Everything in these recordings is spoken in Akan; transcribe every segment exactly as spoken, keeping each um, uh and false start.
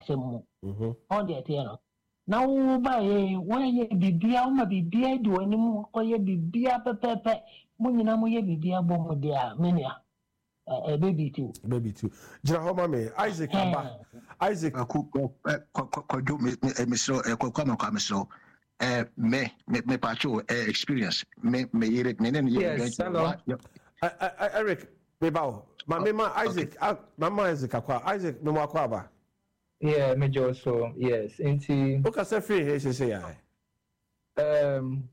asem mhm all the tiano na wo ba ye wo ye bibia wo ma bibia di wani mu ko ye bibia pepepe mo nyina mo ye bibia bo mo dia menia eh baby too baby too jira ho ma me Isaac aba Isaac ko ko ko do me me so ko ko ma ko me so eh me me me pacho experience me me yere me ne yes hello Eric me bawo ma me ma Isaac ma ma Isaac akwa Isaac me mo akwa aba yeah me also yes inti o ka se free he se se ya um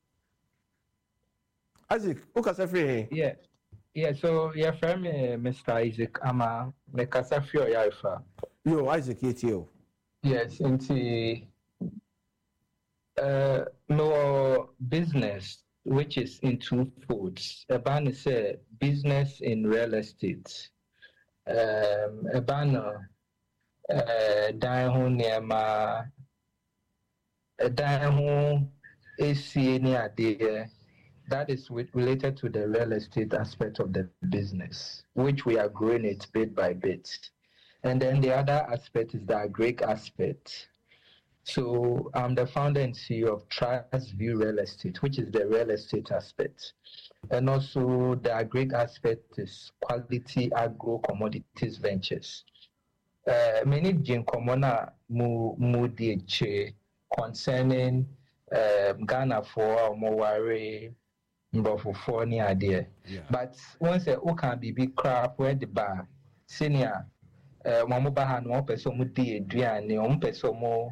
Isaac o ka se free he yeah yeah so your friend me Mister Isaac ama me ka se free o ya ifa yo Isaac yetio yes inti uh no business which is into foods about say business in real estate um about uh dan ho niema dan ho esi ni ade that is with, related to the real estate aspect of the business which we are growing it bit by bit, and then the other aspect is the agric aspect. So I'm the founder and C E O of Trust View Real Estate, which is the real estate aspect. And also the agri aspect is Quality Agro Commodities Ventures. Uh, many Jim Komona mu mu che concerning um, Ghana for Mowari Mbofo for ni idea. But once a can be big crap where the bar senior uh Mamu Bahan one person mu di eduane one person mo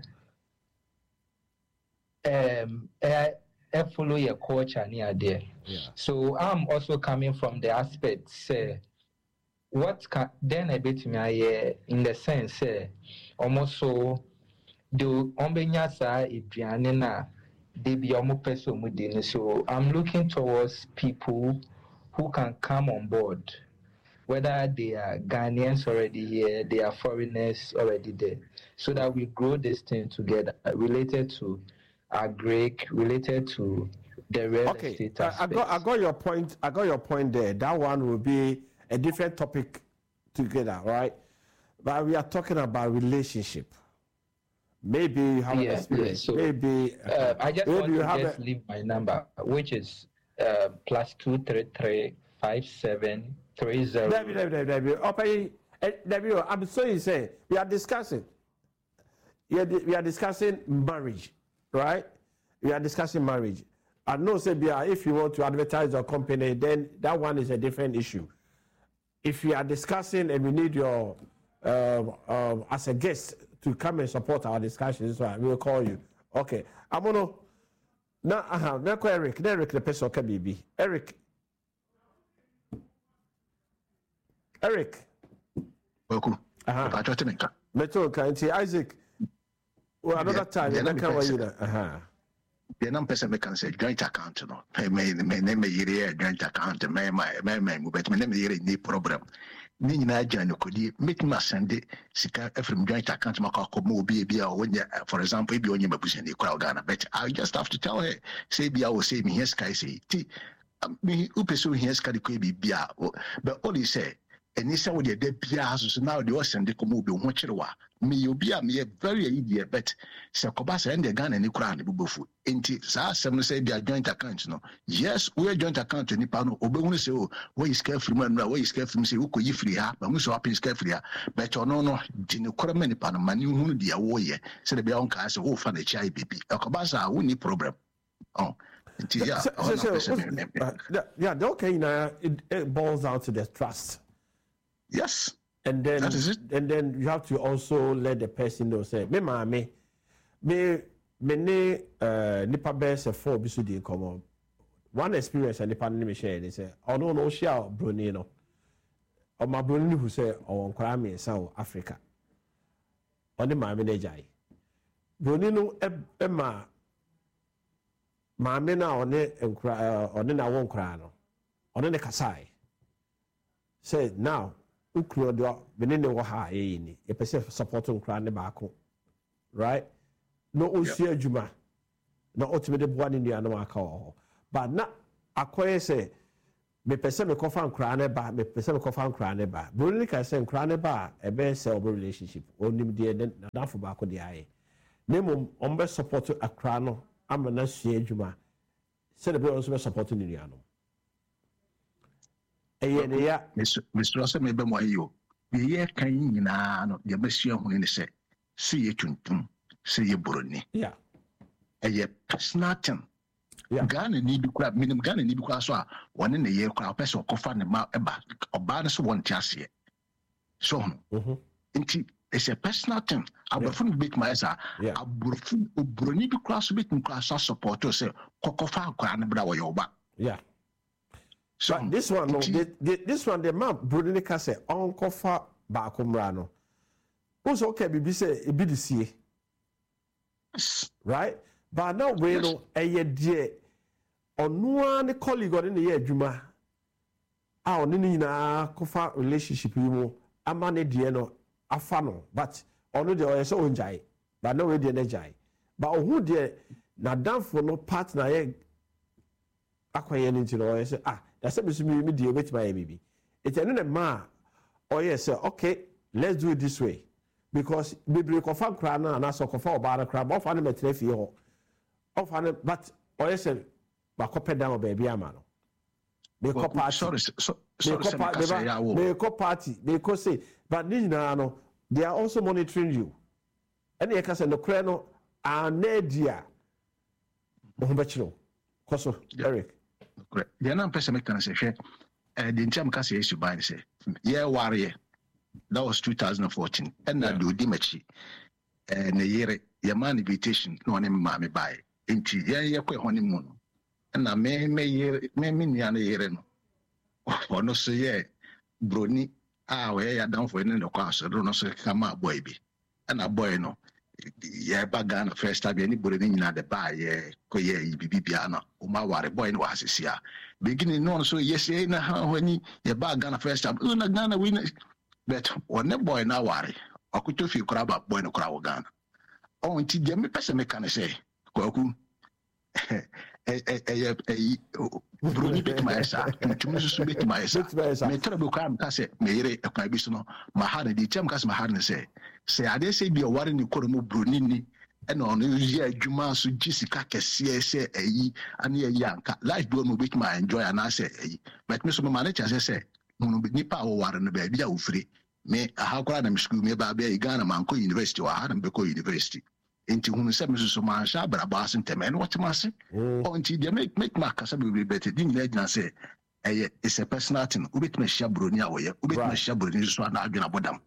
um uh, uh, follow your culture near there. Yeah. So I'm also coming from the aspect say what can then a bit me uh, in the sense say almost so do ombenya sa eduane na they be almost person within. So I'm looking towards people who can come on board, whether they are Ghanaians already here, they are foreigners already there, so that we grow this thing together related to our Greek, related to the real okay. estate aspect. I, I got, I got your point. I got your point there. That one will be a different topic together, right? But we are talking about relationship. Maybe you have yeah, an experience. Yeah, so, maybe uh, I just maybe want to just a... leave my number, which is uh, plus two three three five seven three zero. David, David, David, okay, David. I'm sorry, say we are discussing. Yeah, we are discussing marriage, right? We are discussing marriage. I know, say, if you want to advertise your company, then that one is a different issue. If we are discussing and we need your um, um, as a guest to come and support our discussions, so we will call you. Okay, I'm gonna now. Uh-huh. Now, Eric, Eric, the person can be Eric. Eric. Welcome. Uh huh. Meto kanti Isaac. Well, another time. You can wait. Uh huh. The non person can say joint account. No, me me me me yere joint account. Me me me me but me me yere ni problem. Ni nyina agya no kodi make me send sika from joint account maka ko mo bi bi a when for example bi onye mabusa ni kura Ghana, but I just have to tell her say bi a wo say me here sky say ti me upeso here sky ko bi bi a but all he say eni say wo de da bia so now the send ko mo bi ho kyerewa me obi a me very easy but say ko ba say ndे Ghana ni kura na bubofu enti sa asem no say bi a joint account no yes we joint account ni pa no obehunu say o we is careful man no we is careful say we ko yi free ha but we so happen is careful ha but no no di ni kura man ni pa no mani hunu dia wo ye say the be on ka say wo fa na chi bibi e ko ba sa wo ni problem oh enti yeah so, so, so, uh, yeah okay now it, it boils down to the trust. Yes. And then that is it. And then you have to also let the person know say me ma me me me ne uh nipa best for bisu di come one experience and nipa ne me share they say oh no no share broni no o ma broni who say o nkora me san Africa on the ma me na jai broni no e ma ma me na on nkora on na won nkora no on ne kasai say now ukro do benene wo ha e ni e pese support nkra ne baako right no osi adwuma na ultimate boa ne nua no aka ho but na akoye say me pese me kofa nkra ne ba me pese me kofa nkra ne ba broni ka se nkra ne ba e be se obo relationship onim de na dafo ba ko de aye nemo on be support akra no amana sua adwuma se de be on so be support ni nua no eye ne ya Mister Ose me be mo ayo ye kan nyina no de be sua hu ni se se ye tuntum se ye broni yeah eye personal thing. Yeah. Ghana need to grab minimum Ghana need to so one in the year crowd person coffin the ma eba or banners one chassis. So inti it's a personal thing. I will fully big my esa. I will bruni to cross bit and class support to say cocofa crown brother your back. Yeah. So but this one no the, the, this one the man bruni ka say on cofa back umrano. Also okay bibi say e bi the see. Right? But now we know a year ono ne colleague on the year adwuma a oni ni na kofa relationship yi mu ama ne de no afa no but ono de o so onjai but no we de na jai but ohu de na danfo no partner ye akoye ni ntino o say ah da se be so mi mi de obetima ye bibi it eno na ma o yes say okay let's do it this way because bibiri kofa kra na na so kofa oba na kra ba ofa ne metre fie ho ofa ne but o yes say ba kope down baby ama no they call party sorry so sorry they call party they call say but ni na no they are also monitoring you and you can say no kra no anedia o ho bechiro koso Eric correct they na person make can say hwe eh the ntam ka say issue by say yeah warrior that was two thousand fourteen and na do di machi eh na yere your man invitation no ne ma me buy enti yeah yeah kwa honeymoon na me me yere me me nia na yere no ono so ye broni ah we ya down for in the class no so kama boy bi na boy no ye ba Ghana first time any broni nyina de ba ye ko ye bibi bia na o ma ware boy no asisia beginning no so yes ye na ha honi ye ba Ghana first time na Ghana we but one boy na ware akuto fi kura ba boy no kura wo Ghana on ti de me pese me kan say kwaku eh eh eh broni bit my esa ntumi susu bit my esa me tell be kwa am say me yere ekwa bi so no ma ha na di tem ka ma ha na say say ade say bi o ware ni koro mo broni ni e na ono yi adwuma so gisika kese say eyi ane eyi anka life do no bit my enjoy and I say eyi but me so me manage say say no ni pa o ware no ba bia o free me aha kwara na me school me ba bia Ghana manko university wa ha na be ko university into who said Missus Marsha, but a bass and Temen, what you must say? Oh, until they make make Marcus will be better. Didn't let you say, it's a personal thing. Ubit me Shabrunia way, Ubit me Shabrunia, so I'm not going to them.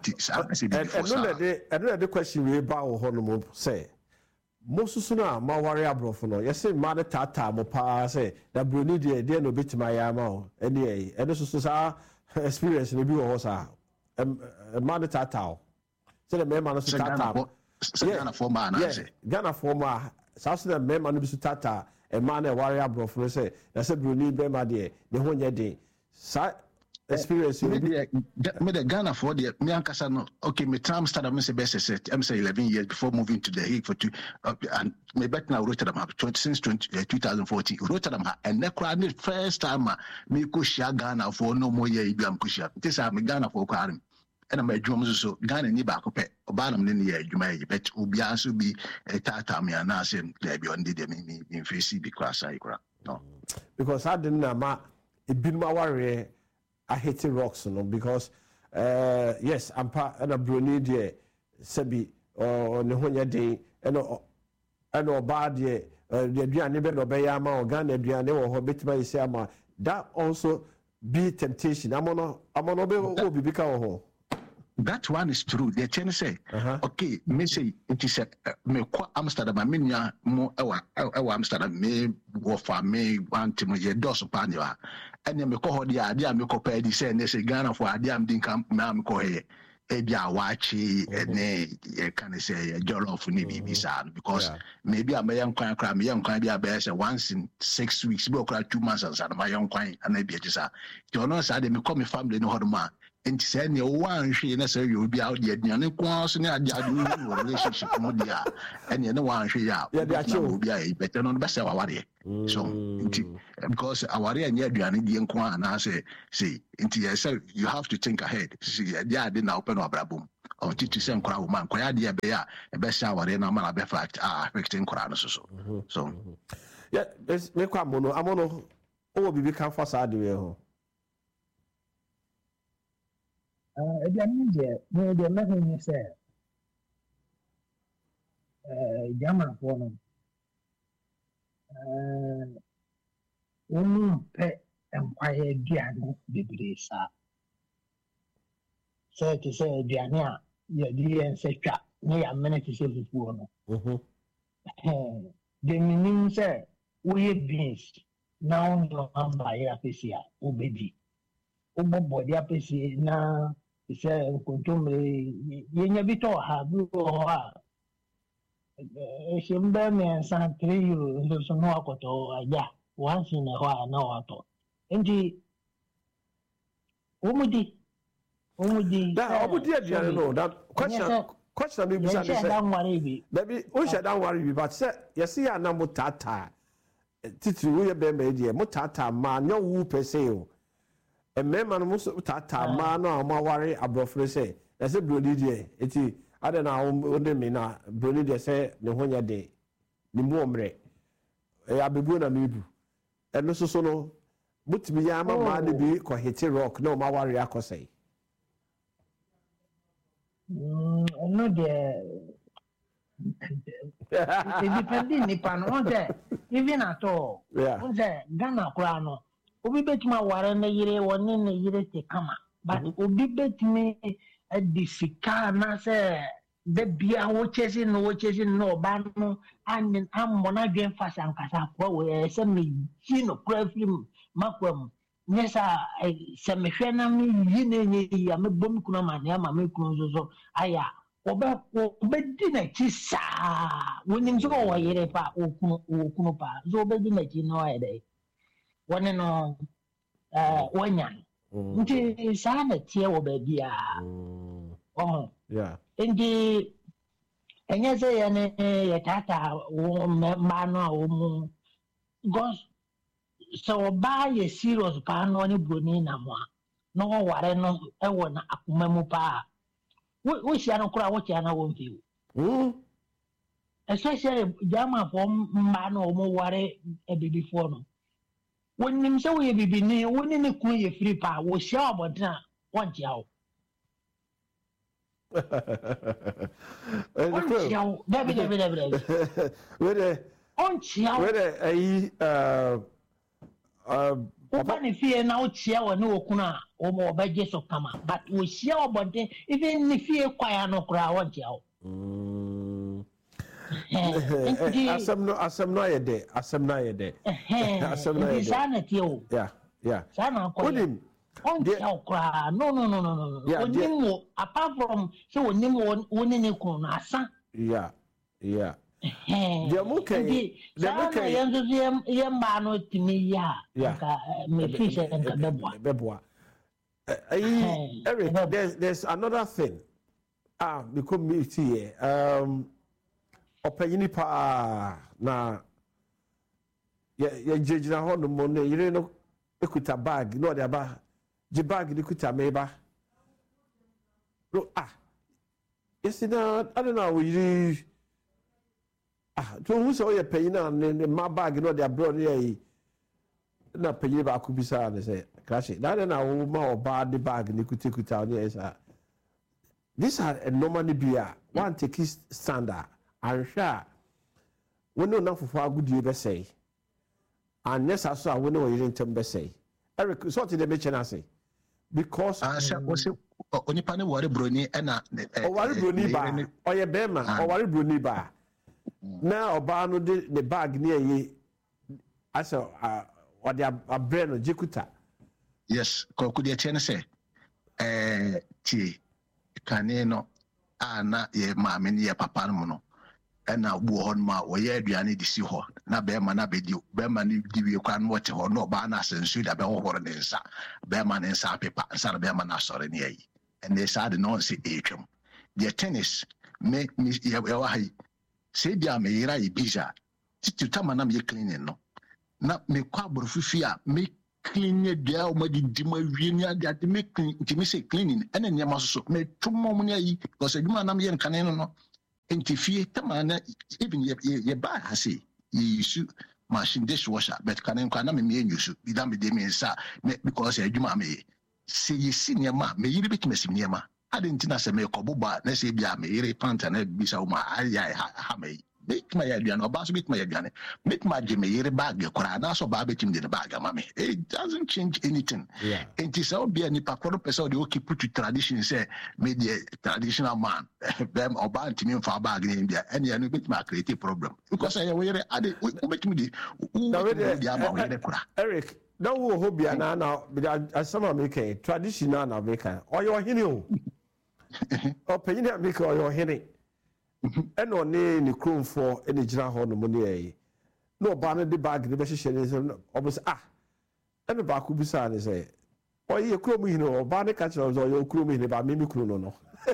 Another question we about Honomo say. Most sooner, my warrior brofono. Yes, mother tata, mo pa say, that Bruni dear no bit my amo, and the and this is our experience in the view of us. A mother tata. Say the man of tata. Ghana former na say Ghana former South Sudan member no bisu tata e man e warrior brofo say na say bruni be ma de ne ho nya de sa experience me the Ghana for the me ankasa no okay me time started me say best say I'm say eleven years before moving to the Hague for two uh, and me back now Rotterdam have twenty since twenty, uh, twenty fourteen Rotterdam and the crowd first time me ko share Ghana for no more year bi am ko share this am Ghana for ko arim and my dreams so Ghana ni ba ko pe obanam ne ne adwuma yi bet obi aso bi tata me na asem there be on the me in face bi class I kra no because I didn't na ma e bin ma warrior I hate rocks no because uh yes I'm part and a bruni de sebi or ne ho nya den and and oba de the aduane be no be ya ma Ghana aduane wo ho betima yi say ama that also be temptation amono amono be obi bi ka wo ho. That one is true. They tend to say, uh-huh. okay, me say it is a me kwa Amsterdam, I mean, ya mo ewa ewa Amsterdam, me go for me want to me dosu panjwa. And then me call the idea me ko pay the say they say Ghana for idea am din kam me am ko he e bia wachi ne e can say jollof ni bibi sa because maybe am yan kwan kra me yan kwan bia be say once in six weeks be okra two months and my yan kwan and e bia just sa you know say they me call me family no hodoma nti sɛ ne one hwe na sɛ you be out the aduane kwa so ne ade ade no relationship mo dia ɛne ne one hwe ya obi a better no best aware so nti because aware anya aduane die kwa na say say nti say you have to think ahead see dia ade na open abrabom or to say nkora wo man kwaya de be ya e be sha aware na man be fact ah affecting nkora no so so so yeah me kwa mono amono o bibi kan fa sa de we ho Uh, again, no, the nothing is said. Uh, Jama for them. Uh, one pet empire diano bibrisa. So to say, Diana, your dear and say, trap, near a minute to say before. The meaning, sir, we have beans now, no, I'm by a P C A, obedi. Obo body a P C A now. Sɛ nkontomre yɛnya bi tɔ ha bi wɔ hɔ a ɛhyɛm bɛɛ mmiɛnsa three euro nso so na wakɔtɔ agya once in a while na watɔ nti wɔn di wɔn di. da wɔn di aduane no that question question mi bisa ne sɛ dabi o hyɛ dan wari bi but sɛ yɛsi yɛ anam taataa titiri wo yɛ bɛrima yi deɛ mo taataa maa nyɛ wu pɛ se o. Mmarima no muso tata maa no a wɔaware aborɔfo sɛ ɛsɛ broni deɛ eti ada na wɔde me na broni deɛ sɛ ne ho nyɛ de ne mu ɔmrɛ ɛyɛ abebuo na mebu ɛno nso so no mutumi yɛ ama maa no bi kɔ hete rock na wɔn aware akɔ sɛ. ɛno deɛ edipɛndi nipa no wɔn sɛ even at all wɔn sɛ Ghana koraa no. Obi betumi aware ne yere wɔne ne yere te kama but obi betumi adi sika na sɛ de bia wo chesi no wo chesi no ba no an am na dwen fa sankasa kwa wo sɛ me yi no kura film makwam nyesa sɛ me hwɛ na me yi ne nye yi am bom kuna ma ne ama me kunu so so aya oba obedi na chi saa wonim so wo yere pa okunu okunu pa so obedi na chi no ayɛ one no uh one yan nti saa na tie wo ba bia oh yeah nti enye se ye ne ye tata wo ma no a wo mu because so ba ye serious pa no ne broni na mo no wo ware no e wo na akoma mu pa wo hia no kora wo hia na wo mfi mm especially jama for ma no mo ware e before no when him say we be ne woni ne kun ye free pa wo hia obodena won hia wo won hia wo dabi dabi dabi dabi we de on hia wo we de ayi uh uh papa ne fie na wo hia wo ne wo kun a wo mo obaje so kama but wo hia obodena even ne fie kwaya no kora won hia wo mm asem no asem no yede asem no yede asem no yede sana tio yeah yeah sana ko onim on tio kra no no no no no onim wo apart from so onim woni ne kun na asa yeah yeah dia mo kai dia mo kai yanzu ye ma no timi ya ka me fish and ka beboa beboa ai Eric there's there's another thing ah because me here um opanyini pa na ya ya jejina ho no mo ne yire no ekuta bag no de aba je bag ni kuta meba no ah yesina I don't know yire ah to hu so ye panyina ne ma bag no de abroad ye na panyini ba ku bisa ne say crash na na wo ma oba de bag ni kuta kuta ne esa this are a normally bia one take standard ansha when no nafofo agudie be say anesa so a when no yire ntem be say Eric so to the mention say because ansha was onipa ne wore broni e na o wore broni ba o ye be ma o wore broni ba na oba no de the bag ne yi asa o de abre no jikuta yes koku de che ne say eh ti kane no ana ye maame ne ye papa no no ɛna wo hɔ ma wɔyɛ aduane de si hɔ na bɛrima na bɛdi bɛrima ne di wie kwan no wɔte hɔ na ɔbaa no asɛnsu da bɛhohoro ne nsa bɛrima ne nsa apepa nsa na bɛrima no asɔre ne ayi ɛnɛ saa de na ɔnse ɛretwam deɛ tennis me yɛwɔ ha yi sɛ bi a meyera yɛ bisa titi tama na meyɛ cleaning no na mekɔ aborɔfo fie a me clean dua o ma di di ma wie ni ade ade me clean nti me say cleaning ɛna nneɛma so so me twom mo ne ayi because adwuma na me yɛ nkane no no nti fie tama na even ye ye ba ha say ye use machine dishwasher but kane nkwa na me me use bi da me de me nsa because adwuma me say ye si nneɛma me yiri bitime sim nneɛma ade nti na sɛ me kɔboba na sɛ bia me yiri panta na bi sa wo ma ayai ha me make my aduane oba so make my aduane make my gym yere bag kora na so ba betim de bag mama it doesn't change anything yeah it is all be any pakoro person dey okay put to tradition say me the traditional man them oba ntimi mfa bag ni bia and you make my create problem because I yere ade we make me the Eric na wo hobia na na asama make traditional na make o yo hini o o penyi na make o yo hini and on ne kromfo ene gina ho no mo ne yi no ba no de bag ne be hye ne so obus ah e be ba ku bisa ne say o ye krom yi no ba ne ka kire so ye krom yi ne ba me mi kru no no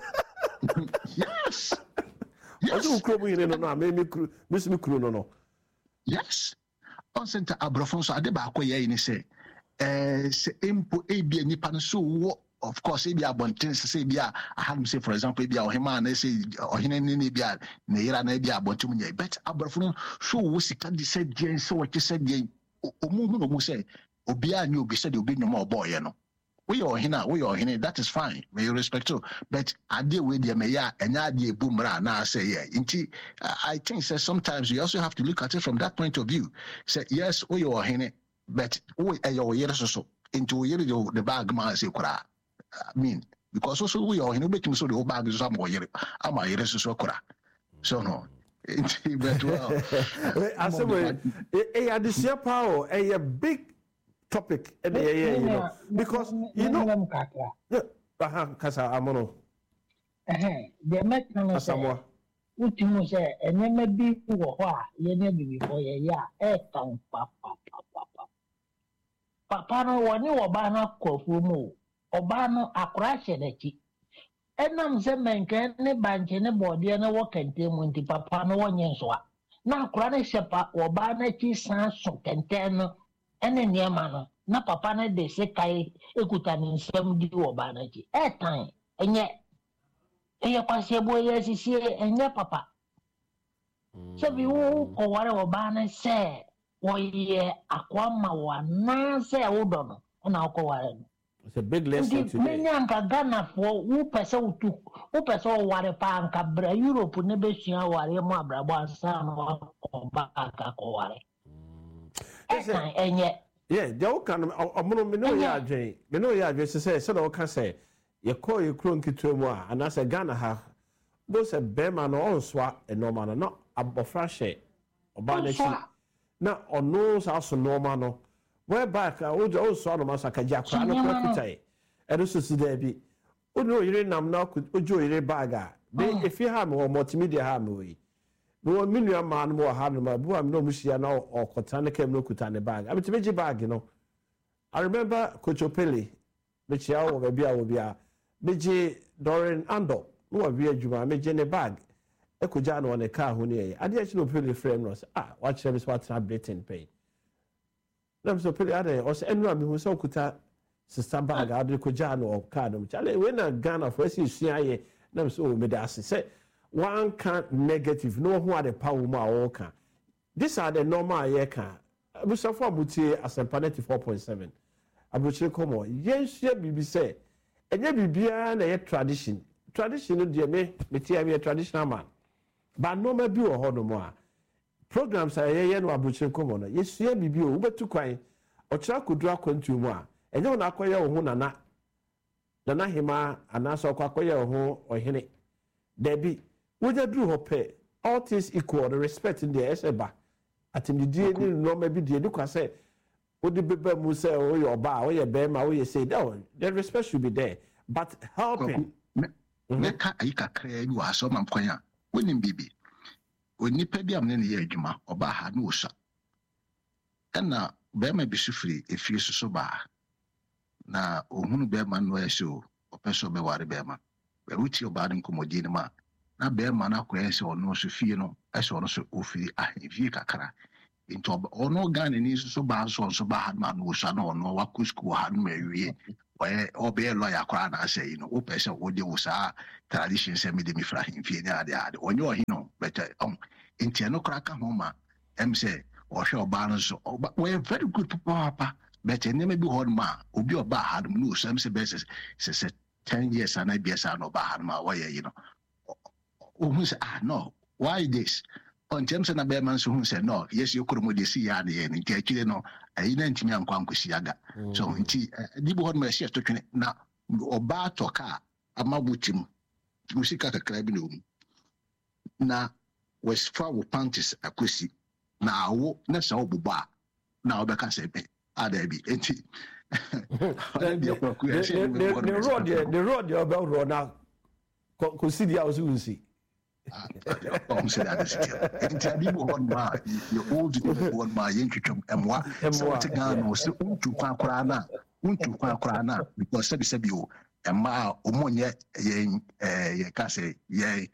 yes yes o krom yi no no me mi kru mi mi kru no no yes on senta abrofon so ade ba akoye ni say eh se empo e bia nipa no so wo of course if you are bonten say bia I have say for example if you are him and say ohine ni bia na yira na bia bontum nya but abrafo so wo sika di say gen so what say gen omu hu no mu say obi a ni obi say de obi nyoma oboye no we are ohine we are ohine that is fine we respect you but ade we de me ya enya ade ebumra na say yeah nti I think say sometimes you also have to look at it from that point of view say yes we are ohine but we are your yere so so into yere the bag man say kura I mean, because also we are in a bit so the whole bag is some more. I'm a year so kura. So no. But well, I said, a this power a big topic, and you know, because you know, uh-huh, Casa Amono. The Mexican someone. What you say, and then maybe who you never before a year, a tongue, papa, papa. Papa, no one knew about not call for more. Ọba no akora hye n'akyi enam se menke ne banche ne bode na wo kente mu nti papa no wonye nso a na akora ne hyepa ọba n'akyi san so kente no ene niema no na papa ne de se kai ekuta ne nsam di ọba n'akyi etan enye eye kwase bo ye sisie enye papa so bi wo ko ware ọba ne se wo ye akwa ma wa na se wo do no na ko ware no. It's a big lesson today. Many anka Ghana for who person took who person ware pa anka bra Europe ne be sua ware mo abrabo ansa no ko ba aka ko ware. Eh enye. Yeah, they all can omono me no ya adwen. Me no ya adwen say say no ka say ye call ye kro nkito mu a ana say Ghana ha bo say be ma no onsoa enoma no no abofra hye oba na chi na ono sa so normal no. Where back, I would also on Masaka Jackra, no Krakutai, and also Sidebi. Oh, no, you didn't now could Ujo Baga. If you have more multimedia hamwe, no million man more hard, my boy, I'm no Musiano or Kotana came no Kutana bag. I'm to make bag, you know. I remember Cochopelli, which I will be a will be a Beji Doran Ando, who are via Juma, Major bag. Ekujano on a car who near. I didn't know Pilly frame was ah, watch them is what's updating pay. I'm so pretty other or say anyone who so kuta sister bag out the kujano or cardum. Charlie, when a Ghana for you see I am so medasi say one can't negative, no who are the power ma can. These are the normal year can. I was so far muti as a paneti four point seven. I will check come on. Yes, yeah, B B say. And yeah, be beyond a tradition. Tradition, dear me, me a traditional man. But no maybe or hold no more. Programs are here no abuchin komo yes ye bibi o betu kwan o kira kodura kwantu mu a enye wona akoye wo ho nana nana hima anaso akoye wo ho ohene dabi woja duru ho pe all things equal the respect in the eseba atimdie ni no ma bi die ni kwa say odi beba mu say o ye oba o ye be ma o ye say that the respect should be there but helping me ka ayi kakra bi wa so mam kwan a wonim bibi onipa bi am ne ne yɛ adwuma ɔba ha no osa ɛna bɛrima bi so firi efie so so baa na ohunu bɛrima no ɛsɛ o ɔpɛ so bɛware bɛrima bɛwuti ɔbaa no nkɔmmɔdi no ma na bɛrima no akɔyɛ sɛ ɔno so fie no ɛsɛ ɔno so ofiri ahemfie kakra nti ɔno Ghana ni so baa so so baa ma no osa na ɔno wakɔ school ha no awie ɔyɛ ɔbɛyɛ lawyer koraa na asɛ yi no wopɛ sɛ wode wo saa tradition sɛ mede me fra ahemfie ne ade ade ɔnyɛ ɔhe no bɛtɛ ɔm nti ɛno koraa ka ho ma ɛm sɛ ɔhwɛ ɔbaa no so wɔyɛ very good papaapa bɛtɛ nneɛma bi hɔ no ma obi ɔbaa ha no no osam sɛ bɛsɛ sɛ sɛ ten years ana biasa na ɔbaa ha no ma wɔyɛ yi no ɔhu sɛ ah no why this ɔntɛm sɛ na bɛrima nso hu sɛ no yɛsi okoromo de si yɛ ade yɛ no nti akyire no ɛyi na ntumi ankɔ ankɔsi aga so nti di bi hɔ no ma ɛhyɛ to twene na ɔbaa tɔ kaa ama wotim wo sika kakra bi na ɔmu na wɔsifa wo panties akɔsi na awo na sɛ wobobɔ a na wobɛka sɛ bɛ ada bi enti the road the road the about road na kɔsi di a wo so nsi ɔm sɛ ade sitia enti adi bi hɔ no a yɛ old people hɔ no a yɛntwitwam ɛmmoa sɛ wote Ghana no sɛ wontu kwan koraa no a wontu kwan koraa no a because sɛbisɛbi o ɛma a ɔmo nyɛ yɛn yɛka sɛ yɛn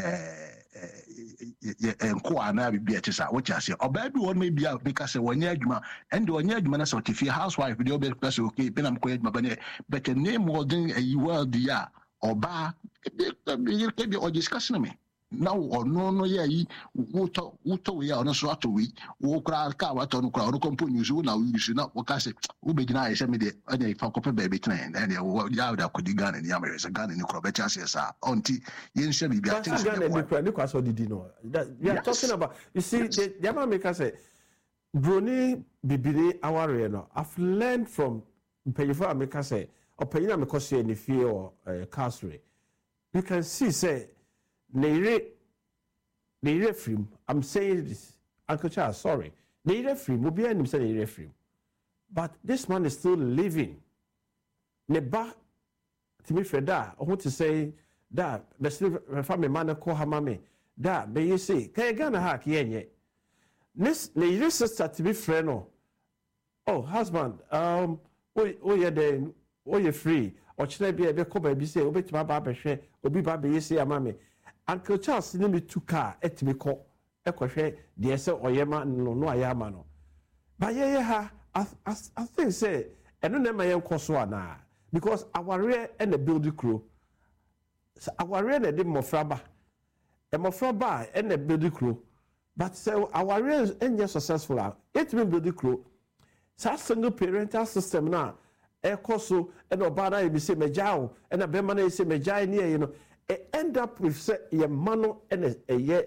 nkoa na bibia ɛte sa wokyɛ aseɛ ɔbaa bi wɔ no bi a bɛka sɛ wɔnyɛ adwuma ɛnde ɔnyɛ adwuma no sɛ ɔte fie housewife deɛ wobɛka sɛ okay bɛnam kɔyɛ adwuma bɛne but a name wɔden ayi world yi a ɔbaa bi ɔgye sika sene me na ɔno no yɛ yi wotɔ wotɔ wei a ɔno so atɔ wei wo koraa kaa watɔ no koraa ɔno kɔmpo nyusu wo na woyusu na woka sɛ wobɛgyina ayɛ sɛ medeɛ ɛne ifa kɔpɛ baabi tena ɛne yɛwode akɔdi Ghana ni amayɛ sɛ Ghana ni korɔ bɛkyɛ aseɛ saa ɔnti yɛnhyɛ biribi atene sɛ Ghana ni korɔ ne kwa sɛ ɔdidi no we are talking about you see the yama make us say broni bibiri awareɛ no I've learned from mpanyinfo a make us say ɔpanyin a mekɔso ne fie wɔ Castle you can see say Neire, Neire film. I'm saying this, Uncle Charles. Sorry, Neire film. Will be any say Neire film, but this man is still living. Neba, to me, Freda. I want to say that the still family man call her mommy. That, but you see, can you gonna hack yenye? This Neire sister to be friend. Oh, husband. Um, oh, oh, yeah, then, oh, you're free. Or should I be a bit come and be say, obey my barber share, obi baby, you say, mammy. Uncle Charles ne me two car etimi kɔ ekɔhwɛ deɛ sɛ ɔyɛma no no ayama no ba yɛyɛ ha I, I, I think say ɛno na ma yɛnkɔ so ana because aware and the build crew aware na de mmɔfra ba mmɔfra ba and the build crew but say aware ɛnyɛ successful a etimi build crew sa single parental system na ɛkɔ so ɛna ɔbaa na yɛ bi sɛ mɛgya o ɛna bɛrima na yɛ sɛ mɛgya ne yɛ no it end up with say your mano and a a ye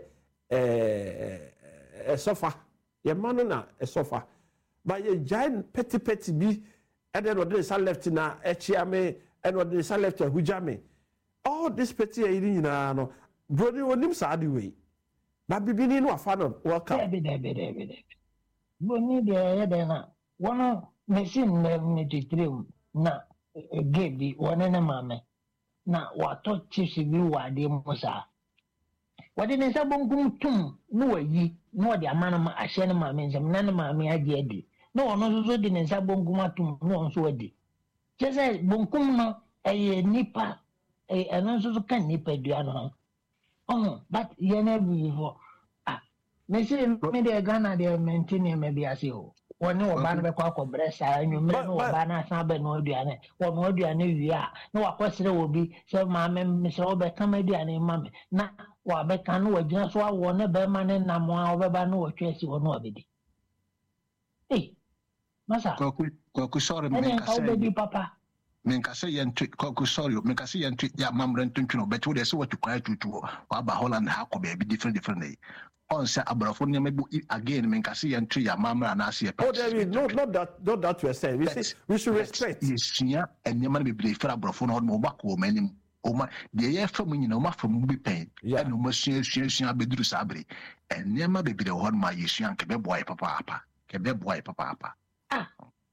a sofa your mano na a sofa but your giant petty petty be and then what is left na echiame and what is left hujame all this petty in no brody onim sa the way but bibini no afa no welcome be there be there be there boni de de na one machine na three na gave the one na mama na wato chiefs bi wade mu saa wade ne nsa bonkum tum no wayi no wade amana ma ahye ne maame nsam na ne maame agye adi na ono nso so de ne nsa bonkum atum no nso wadi kyese bonkum no eye nipa eh eno nso so kan nipa dua no oh but ye na bi for ah me say me de Ghana de maintain me bi ase o woni oba no be kwa kobre saa nwumre no oba na asan be no aduane wo no aduane wi a na wakosere obi se ma me me se obe kam aduane ma me na wa be kan no wagina so awo ne be ma ne nam a obeba no wotwe si wo no obedi eh masa koku koku sorry me ka say obedi papa me ka say yentwe koku sorry me ka say yentwe ya mamre ntuntwe no betu de se watu kwa tutu wa ba Holland ha ko be different different dey on say abrafo ne mebu again me nkase ye ntu ya mamra na ase oh David no not that not that we say we say we should respect yesua enyema be bre fra abrafo no mo bako manim o ma de ye fam nyina o ma fam bi pen and o ma sua sua sua beduru sabre enyema be bre ho ma yesua nke be boy papa papa ke be boy papa papa ah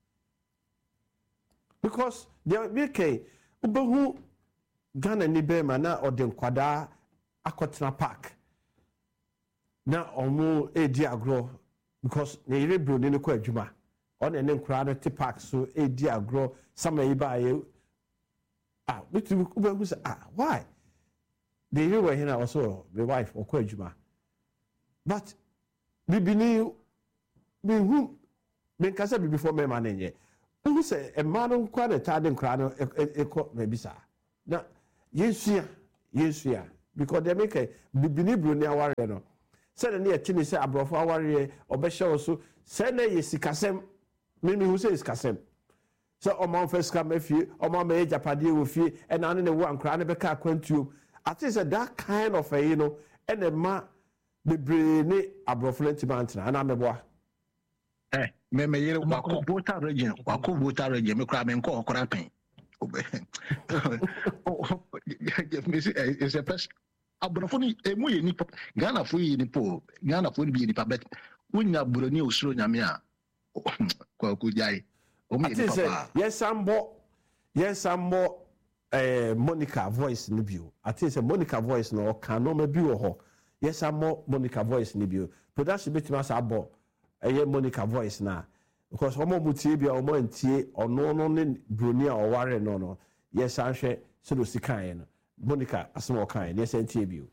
because there be ke obehu Ghana ni be ma na odin kwada akotena park na ɔmo edi agorɔ because ne yere broni no kɔ adwuma ɔna ne nkura no te park so edi agorɔ sama yi ba yɛ ah bitu kuba kusa ah why the yere wɔ hin na ɔso the wife ɔkɔ adwuma but bibini bi hu me nkasa bibi for me ma na nyɛ hu sɛ ɛma no nkwa na ta de nkura no ɛkɔ na bi saa na yesua yesua because they make bibini broni aware no sɛ ne yɛ tini sɛ abrɔfo aware ɔbɛhyɛ wo so sɛ ne yɛ sikasɛm me me hu sɛ sikasɛm sɛ ɔman fɛ sika ma fie ɔman ma yɛ japadeɛ wɔ fie ɛna ne ne wo ankra ne bɛka akwantuo ati sɛ that kind of a you know ɛna ma bebree ne abrɔfo ne ntima ntena ana mɛboa eh me me yere wako voter region wako voter region me kra me nko okora pen it's a person abrɔfo ni emu yɛ nipa Ghana fo yɛ nipa Ghana fo ni bi yɛ nipa bet wonya buroni osuro nyame a kwa ko jai o me yɛ nipa yes sambo yes sambo eh Monica voice ni bio ati sɛ Monica voice no ka no ma bi wɔ hɔ yes sambo Monica voice ni bio production betima sa abo ɛyɛ Monica voice na because omo mutie bia omo antie ɔno no ne broni a ɔware no no yes anhwɛ so do sikan no Monica asmo kan yes antie bio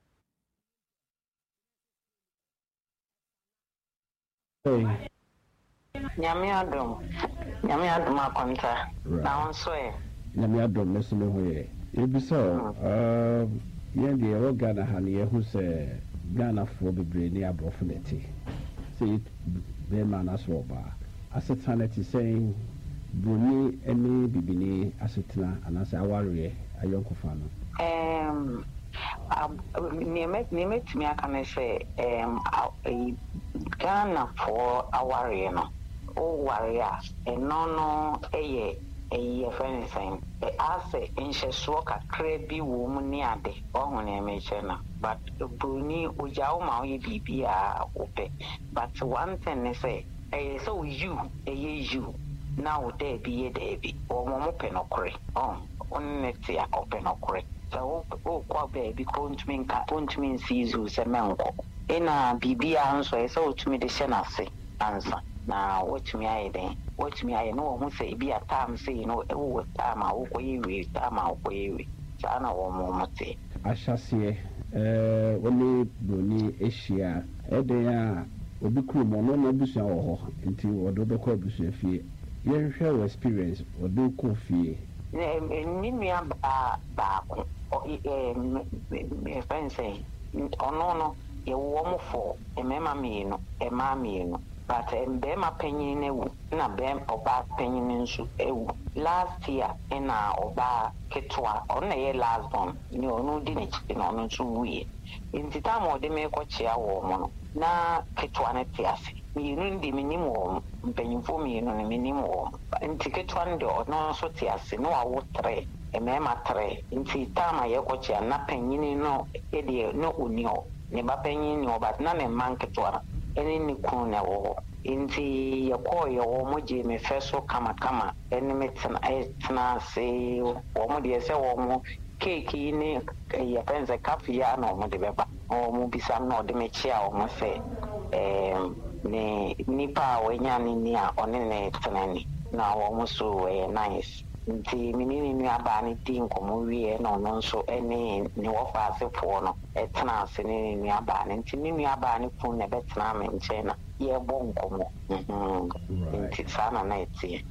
hey nyame adom nyame adom akonta na onso e nyame adom no so me ho ye ebisa uh yen de e Ghana ha ne ye hu se Ghana fo bebre ni abrofo neti say be man aso ba asetana ti saying broni ene bibini asetana anase aware ayonkofa no um Nimet nimet mi akane say um Ghana for aware no o warrior eno no eye eye friend saying e ase nhyeso kakra bi wo mu ni ade ohun na me chena but broni ojawo ma oye bibia ope but one thing is say eh so you eh you now there be there be o mo mo penokore oh on net ya openokore so o kwa baby count me nka count me sizu se menko ina bibia nso e so tumi de hye na se ansa na watumi aye den watumi aye no ho se bi atam se no e wo tam a wo koye wi tam a wo koye wi sana wo mo mote ahyase eh woni broni ehia eden a obi kru mo no na busua wo ho nti wodo be kwa busua fie ye hwe wo experience wodo ko fie ni mi ba ba ko eh me friend say ono no ye wo mo fo e mema mi no e ma mi no but embe ma panyin na wu na be oba panyin nso ewu last year na oba ketwa on ye last born ni onu di ni chi na onu nso wuye nti ta mo de me ko chia wo mo no na ketwa na ti ase mi nu ndi minim wo mpanyimfo mi nu ni minim wo nti ketwa ndi ono nso ti ase no wa wo tre e me ma tre nti ta ma ye ko chia na panyin no e de no oni o ne ba panyin ni oba na ne man ketwa eni ni kun na wo inti yakọ ya wo mo je me feso kama kama eni metna etna se wo mo de se wo mo cake ni ya penza cafe ya no mo de beba o mo bisa no de me chia o mo se eh ni nipa o nya ni ni a one ne tnani na wo mo so eh nice nti minini ni aba ni tin ko mo wie no no nso eni ni wo fa se fo no etna se ni ni aba ni nti ni ni aba ni kun ne betna me nche na ye bonkomo mhm nti sana na etie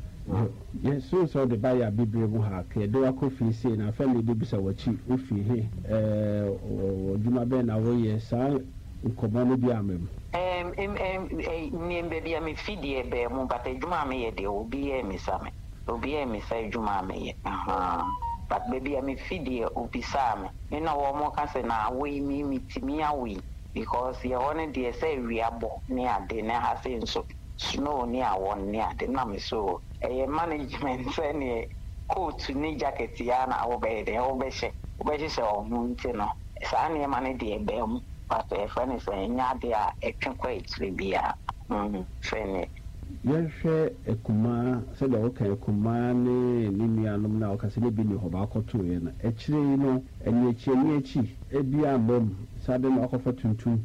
yes so so the buyer bibre mu ha ke do akofi se na family bi bisa wachi ofi he eh oduma be na wo ye sa nkomo no bi amem em em em ni mbe bi am fidie be mu bata djuma me ye de obi e misame obi e misa djuma me ye aha but baby am fidie obi same me na wo mo ka se na wo mi mitimi awi because ye one de say wi abo ne ade na ha se nso snow ni awon ni ade na me so eh management say ni coat ni jacket ya na wo be de wo be she wo be she o mu nti no sa na ma ne de be mu but e fa ni say nya de a e twen kwa itri bia mm fene yehwe ekuma se de wo kan ekuma ne ni nuanom na okase ne bi ni ho ba akoto ye na ekire no eni echi eni echi ebi amom sade na akofa tuntum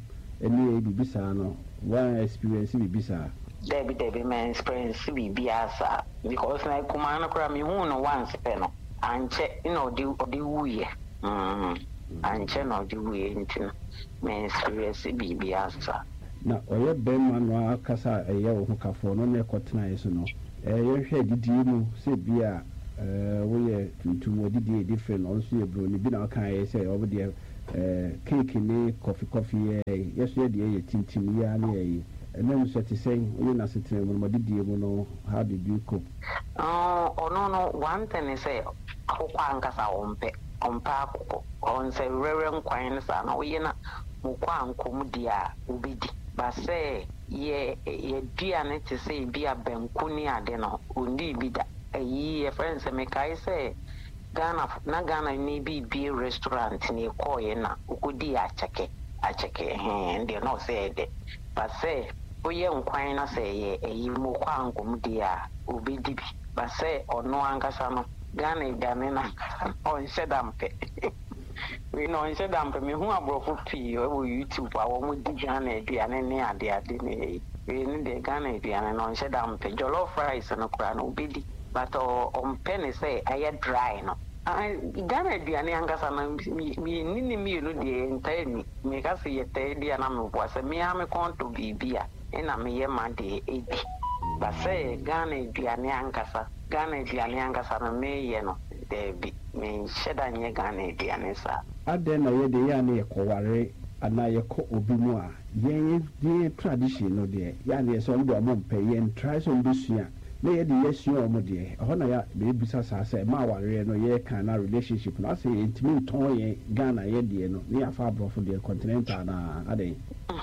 any bibisa no one experience bibisa Debbie Debbie man experience be biasa because like kumana kura mi hu no once pe no anche you know di di wuye mm anche no di wuye ntina man experience be biasa na oye bema no akasa eye wo kafo no na ekotena yeso no eh yehwe didi mu se bia eh wo ye tuntum wo didi different also ye bro ni bi na kan ye say obo de eh cake ni coffee coffee eh yeso ye de ye tintim ya na ye enam so ti say wo na setere mo didi mu no how did you cope oh oh no no one thing is say akokwa ankasa ompe ompa akoko on say rere nkwan sa na wo ye na mo kwa ankom dia obedi ba say ye ye duane te say bia banku ni ade no ondi bi da ayi ye friends me kai say Ghana na Ghana ni bi bi restaurant ni ko ye na ukudi acheke acheke eh ndi no say de ba say oye nkwan na say ye ayi mo kwa ankom dia obedi bi ba say ono ankasa no Ghana Ghana na on sedampe we know in Sedampe me hu abrofo pii o YouTube a wo mo di Ghana aduane ne ade ade ne we ni de Ghana aduane no in Sedampe jollof rice no kura no obedi but on penny say aye dry no I Ghana aduane angasa na mi ni ni mi no de entani me ka se ye te dia na me bo se me ha me konto bibia ina me ye ma de ebi but say Ghana aduane angasa Ghana aduane angasa na me ye no Debbie, me sheda nye Ghana aduane sa. Ade na ye de ya na ye koware ana ye ko obi mu a ye ye tradition no de ya na ye so ndo mo mpe ye try so mbusua na ye de ye sua mo de ho na ya be bisa sa sa ma ware no ye kan na relationship na say intimi ton ye Ghana ye de no ne afa brofo de continental na ade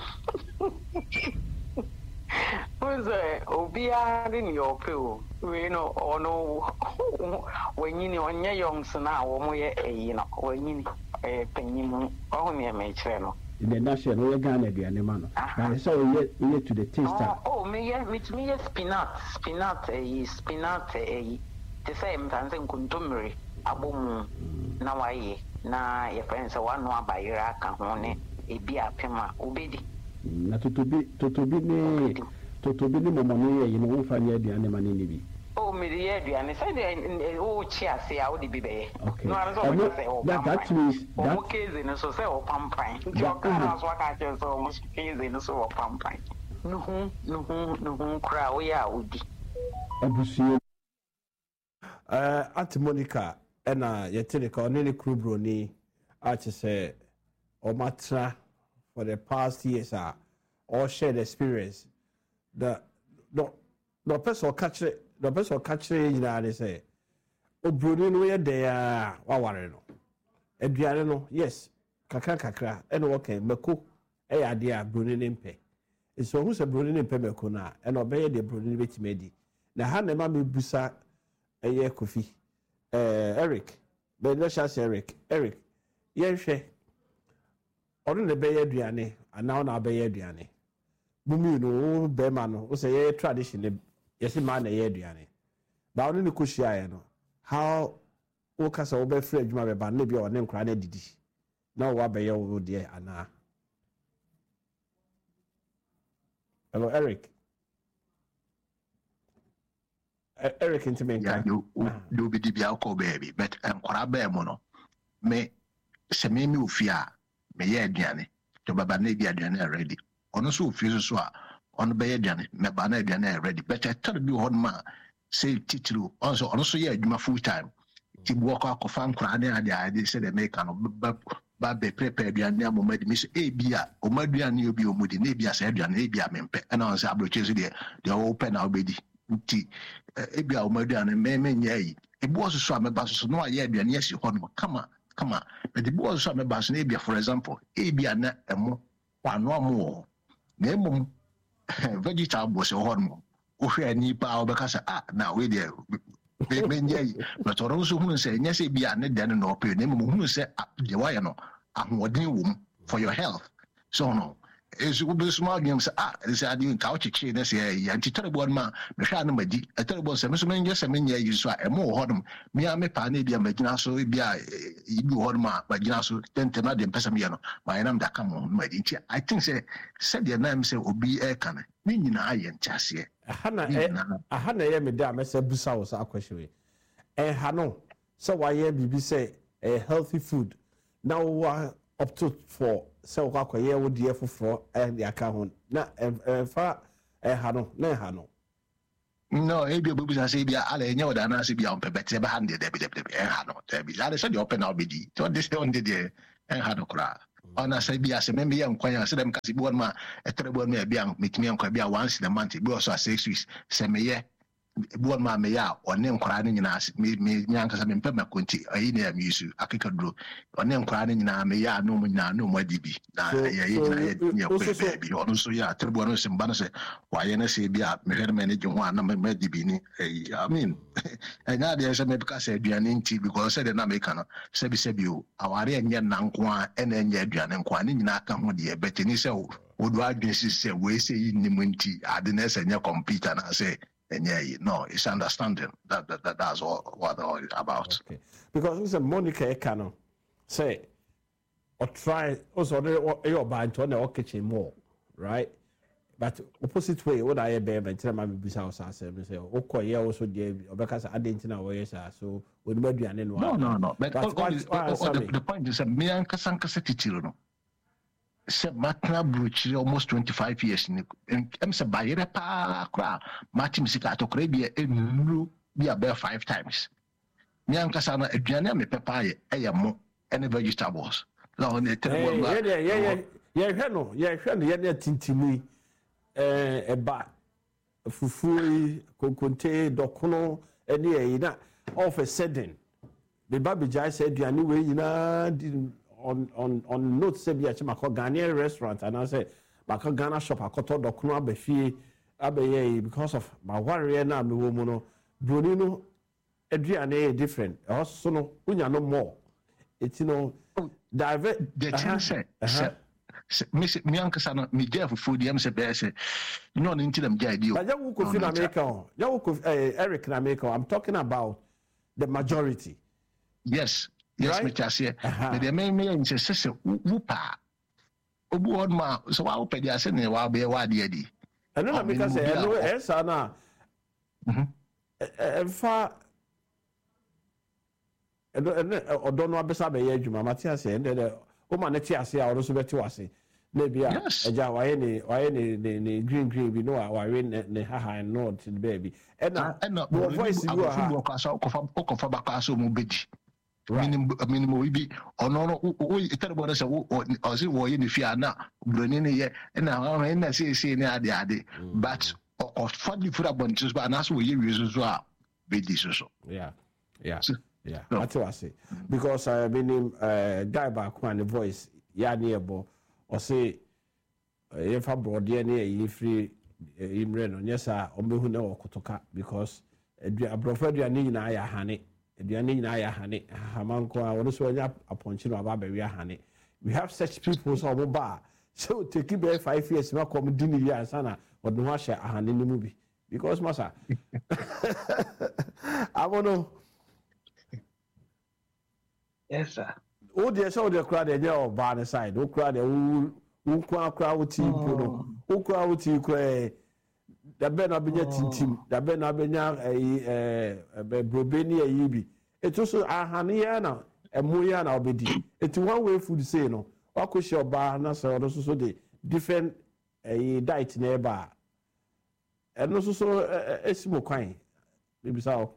Oze obia de ni opeo we no ono wanyini onye youngs na wo mo ye eyi no wanyini eh panyimu ohu ne me kire no in the national we Ghana aduane ma no na so we we to the taster oh me ye me me ye spinach spinach eh spinach eh te say mtanze nkuntumri abomu na waye na ye friends one no abayira ka ho ne ebi apema obedi na totobi totobi ne totobi ne mama ne ye no wo fa ne aduane ma ne bi oh me the aduane say the oh chia say how the be no I don't say oh that that means that okay then so say oh pampan your car so ka che so mo case no so pampan no hu no hu no hu kra we ya odi abusuo eh Auntie Monica ena yeteleka oni ne krubro ni a che say o matra for the past years are all shared experience the no no person catch it the person catch it you know they say obroni no ye there wa ware no aduane no yes kakra kakra ene wo kan mako e ya de a broni ne mpe so hu se broni ne mpe mako na ene obeye de broni ne betimedi na ha na ma mebusa eye kofi eh Eric be no chance Eric Eric ye hwe onu ne beye aduane ana na beye aduane bumi no be ma no o say ye tradition yes ma na ye aduane ba onu ne koshia ye no how o kasa o be free adwuma be ba na bi o ne nkra na didi na o wa beye o de ana hello Eric Eric into me yeah you do be di bia ko baby but nkra ba mo no me se me mi ofia me ye aduane to baba na bi aduane already ono so ofie so a ono be ye aduane me ba na aduane already but I tell you hon ma say titru also ono so ye adwuma full time ti bu ko akofa nkra na ade ade se de make no ba ba be prepare aduane amomadi mi so e bia o maduane obi omudi na bia se aduane e bia mempe na on se abroche so de de open na obedi nti e bia o maduane me me nyai e bu so so ameba so no aye aduane yesi hon kama kama but the boys so ameba so na bia for example e bia na emo kwano amo na emom vegetable so hon mo o hwe ni pa o beka sa ah na we dey me me nyai but oro so hunu se nya se bia ne den no pe na emom hunu se de wa ye no ahoden wo for your health so no is will be small games. Ah, this idea in couch chain, this year, and terrible man, Machine Madi, a terrible semen, yes, I mean, yeah, you saw a more hodum. Me, I may pane be a maginaso, be a you hodma, maginaso, then Tenadian Pesamiano, my name that come on, my dear. I think, say, said your name, say, will be a can, meaning I and chassis. A Hannah, a Hannah, a madam, I said, Busaus, our question. And Hano, so why, yeah, B B say, a healthy food. Now, up to four. So what year would you for four and the account? Na far a hano, ne hano. No, maybe a booby as Abia, I know that I see beyond Pebet, ever handed Debbie Debbie and Hano. Debbie, I said, open our B D. So this on the day and Hano cry. On a Sabia, as a member, young Quaya, said them Casibonma, a terrible me, young, make me uncle once in a month, it was six weeks, same year. One man may out or name crying in us, me, me, young as I'm in Pemakunti, a Indian musu, a kicker drew, or name crying in a may no more, no more D B. Baby, also, yeah, Turbonos and Banase, why N S A be up, me head managing one number D B. I mean, and now there's a because I be an inti because I said an American, Sebi Sebu, our young Nankwa, and then Yadrian and Quan in Nakam, dear, but in his own, would I be say, we say in the Munti, I didn't say, and your computer, and I say, and yeah, no, it's understanding that, that, that that's all what all it's about. Okay. Because it's a Monica Ekano say or try also you're buying to the kitchen more, right? But opposite way, what I bear and tell my business house and say, okay, yeah, also gave or because I didn't know where so we may be an end one. No, no, no. But all, all, all, all the, the point is that me and Kasanka Setitino. Se matna bruchi almost twenty-five years ni em se bayere pa kra mati misika to kra bi enuru bi about five times mi ankasa na aduane me pepa ye eye mo any vegetables no ne terrible yeah yeah yeah yeah hwe no yeah hwe no ye na tintimi eh eba fufu konkonte dokono ene yi na all of a sudden the baby jai said aduane we yina on on on note say bi achi mako Ghanaian restaurant and I say mako Ghana shop akoto dokono abefie abeye because of my warrior na me wo mu no broni no aduane different also no unya no more it you know divert the chance say me me ankasa no me dey for food yam say be say no no nti dem jai dio but you go fit America you go Eric na America I'm talking about the majority. Yes. Yes, me just here. But the main main is say whoop obu on ma so wa open dia say ne wa be wa dia di. I know because I know esa na. Mhm. E fa e odo no abesa be ye adwuma Matias e de o ma ne ti ase a o so beti wase. Na bia eja wa ye ne wa ye ne ne green green bi no wa we ne ha ha no to the baby. E na no voice you ha. Ko fa ko fa ba ka so mu bedi. Minimum, minimum, we be or no, we terrible as a or see what you fear now, Brunin, and now I say, say, the but of funny for a bunch, but that's what you use as well. Be this so. Yeah, yeah, yeah. That's what I say. Because I've been uh, guy back when the voice, yeah, nearby, or say, if I brought the near you free in Renon, yes, I only who know Kotoka because I prefer your need I honey. Aduane nyina ya hane hamanko a wono so anya aponchi no aba bawe hane. We have such people so mo ba so take be five years ma come di ni ya sana wodo ho ahye ahane ni mu bi because masa I wanna yes sir o de so de kra de nya oba ne side o kra de wo kwa kra wo ti po no o kra wo ti ko e da be na benya tintim da be na benya eh eh brobeni ayi bi eto so ahane ya na emu ya na obedi eti one way food say no wakohye oba na so do so de different eh diet na eba eno so so esimo kwan bibisa o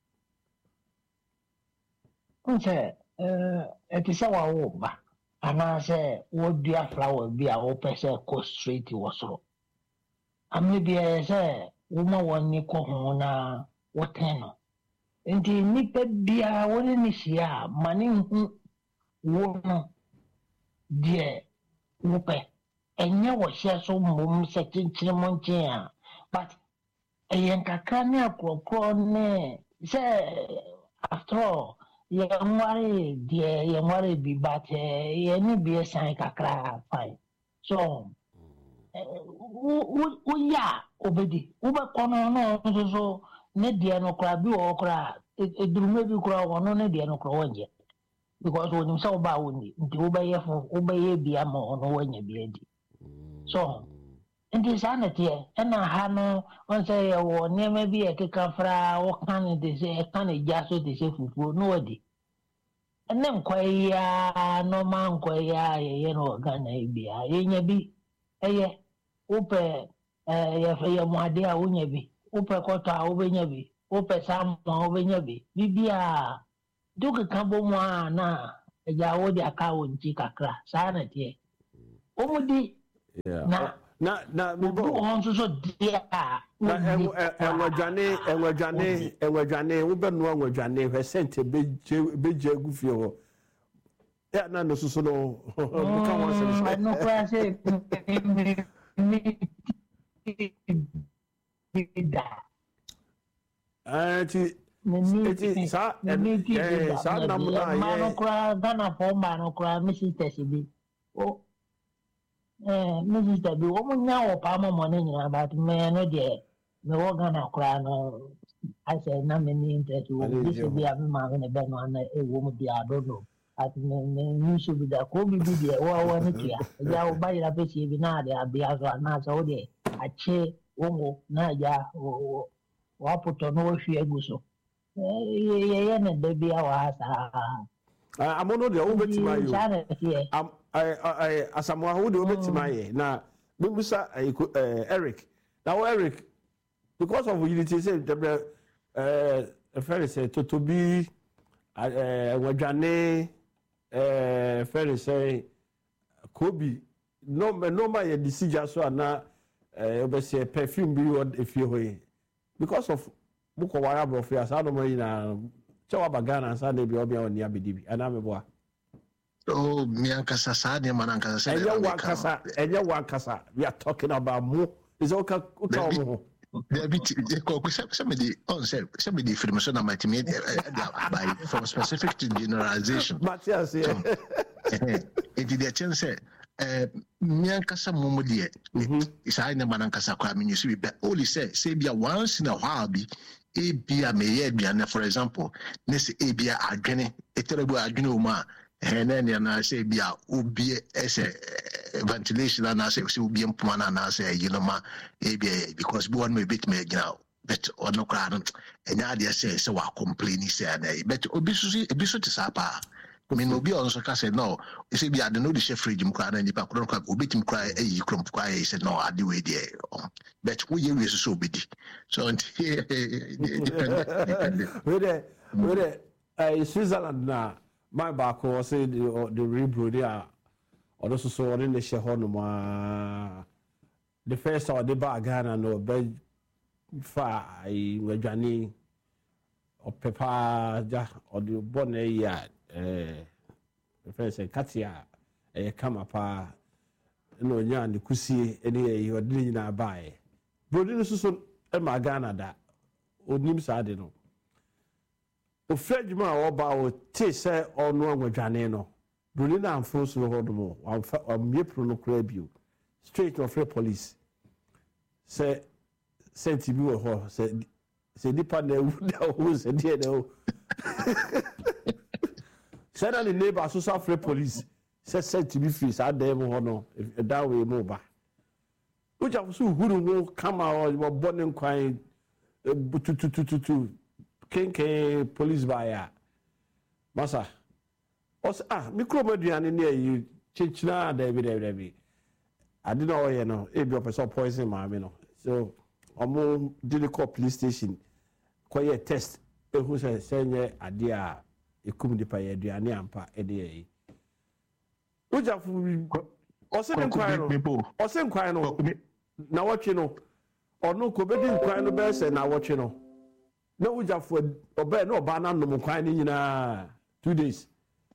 nse eh etisa wa wo ba ana se wo dua flower bi a wo pese ko straight wo so amne bi say wo ma woni ko ho na wo ten no nti nipa bia woni ni hia mane hu wo no die wo pe enye wo hia so mum se chinchire mo nchen a but eyen kakra ne akrokro ne say after all ye nware die ye nware bi but ye ni bi san kakra fine so woyɛ a obɛdi wobɛkɔ no no nso so ne deɛ no koraa bi wɔ hɔ koraa eduruma bi koraa wɔ no ne deɛ no koraa wɔnyɛ because onim sɛ woba a wonni nti wobɛyɛ fo wobɛyɛ bi ama ɔno wɔnyɛ bi adi so nti saa na teɛ ɛna ha no ɔn sɛ yɛwɔ nneɛma bi ɛkeka fraa wɔka no te sɛ ɛka no gya so te sɛ fufuo na wadi ɛne nkɔyɛ a nɔɔma nkɔyɛ a yɛyɛ no wɔ Ghana yi bia yɛnya bi ɛyɛ wopɛ yɛ mu ade a wonya bi wopɛ kɔtɔ a wobɛnya bi wopɛ salmon a wobɛnya bi bibia de wokeka bɔ mu a na agya wode aka wɔ nkyi kakra saa na teɛ wɔmudi na na na mebo on so so dia na enwadwane enwadwane enwadwane wo benu enwadwane hwe sente beje beje agufie ho ya na no so so no buka won se no kwa se ah ti ti sa eh sa na mu na ye no kwa Ghana for ma no kwa mi sister bi o eh mi sister bi o mu nya wo pa mo mo ne nyina but me no de me wo Ghana kwa no I said na me ni interest wo bi se bi a me ma ne be no na e wo mu bi a do no at me me ni so bi da ko bi bi de wo wo ne tia ya wo ba ira pe si bi na de abia so na so wo de a che wo mo na ya wo wa puto no hwe aguso eh ye ne de bi a wa sa ah amono de wo betima yo am I I asamoah wo de wo betima ye na bibusa Eric now Eric because of unity say the eh ferry say to be eh wadwane eh ferry say Kobe no no ma ye decision so na eh obese perfume bi wo efie hoye because of buko wara brofia asa no mo yina chewa bagana asa de bi obi oni abedi bi ana meboa oh miankasa sa de manankasa say enye wankasa enye wankasa we are talking about mo is okay okay mo there be ko somebody on say somebody from so na matimi by from specific to generalization Matthias yeah it the chance say eh miankasa momo de isa ina manankasa kwa me nyusu bi only say say bia once in a while bi e bia me ye bia for example nese e bia adwene eterebu adwene o ma hene ne na say bia obi ese ventilation na say say obi mpoma na say you know ma e bia because be one me bit me gina but ono kra no enya de say say wa complain say na but obi so obi so tisapa I mean obi on so ka say no say bia de no the chef fridge mkra na nipa kro kra obi tim kra e krom kwa e say no ade we there but we ye we so obi di so depend we there we there uh, Switzerland na my back was say the the rebro there or so so in the share no ma the first or the bag Ghana no be fa I wadwane or pepper ja or the born ya eh the first katia eh kama pa no nya ne kusie ene e odini na bae brodi no so so e ma Ghana da onim sa de no o fredjuma a oba o te se onu anwadwane no brodi na amfo so hodomo am yepro no kra bio straight of the police se senti bi wo ho se se dipa na ewu da o se die na o said the neighbor so suffer police said said to be free sa dem ho no that way mo ba uja so huru no kama o born kwan tututututu kenke police baya masa os ah micro maduane ne yi chichina da bi da bi ade na oye no e bi person poison ma me no so omo did call police station koye test e hu se senye ade a ekum di pa ye aduane ampa e de yi ujafu ose den kwan no ose kwan no na watwe no ono ko bedi kwan no be se na watwe no na ujafu oba na oba na nom kwan ni nyina two days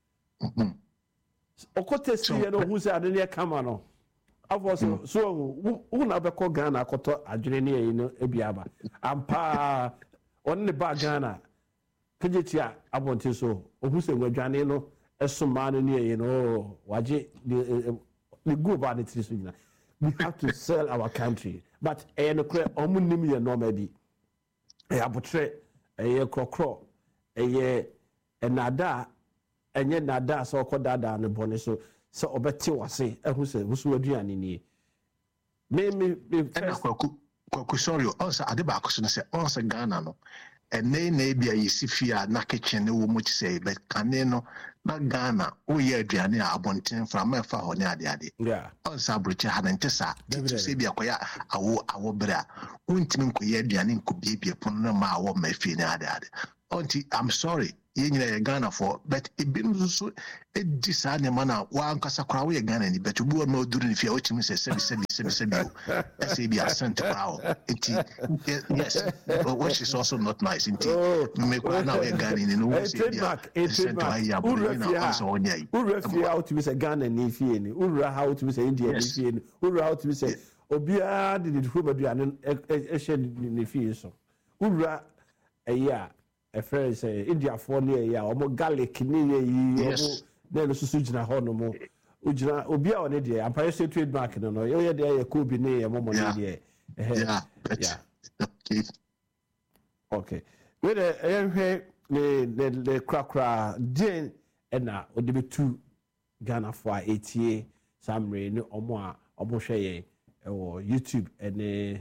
okote si ye no hu se ade ne kama no afo so so hu na be ko Ghana akoto adwene ne yi no ebiaba ampa on ne ba Ghana kejetia abonte so ohu se nwadwane no esoma no ne yi no waje ne go ba ne tiri so nyina we have to sell our country. But ɛyɛ no korɛ ɔmo nim yɛ nɔɔma bi ɛyɛ abotrɛ ɛyɛ korɔkorɔ ɛyɛ ɛnada ɛnyɛ nada sɛ ɔkɔ daadaa no bɔne so sɛ ɔbɛte wase ɛho sɛ woso aduane nie me me me ɛna kwaku kwaku sorry ɔsɛ ade baako so no sɛ ɔsɛ Ghana no ɛnɛ na ebi a yɛsi fie a na kitchen ne wɔ mu te sɛ bɛ kane no na Ghana woyɛ aduane a abɔnten mframa ɛfa hɔ ne ade ade ɔsɛ aburokyi ha ne nte saa tutu sɛ ebi akɔyɛ awo awo bere a wontumi nkɔyɛ aduane nkɔbiebie pono no ma awɔ ma fie ne ade ade ɔnti I'm sorry yɛn nyinaa yɛ Ghana for but ebinom nso so edi saa nneɛma na wankasa koraa woyɛ Ghana ni but obi wɔ ma oduru ne fie a wotumi sɛ sɛbi sɛbi sɛbi sɛbi o ɛsɛ ebi asɛnte koraa o nti yes which is also not nice nti mmekwa na woyɛ Ghana ni no wo sɛ ebi asɛnte ayi aburo na ɔsɛ ɔnyɛ yi wura fie a wotumi sɛ Ghana ni fie ni wura ha wotumi sɛ India ni fie ni wura ha wotumi sɛ obiara de ne kurom aduane ɛhyɛ ne fie so wura ɛyi a a friend say India for near ya omo garlic ni ye omo na no susu gina ho no mo ugina obi a one de empire state trademark no no ye de ye ko bi ne ye mo mo ne de yeah yeah okay okay we de ehwe le le le krakra din na odibetu Ghana for eighty samre ni omo a omo hwe ye e wo YouTube ene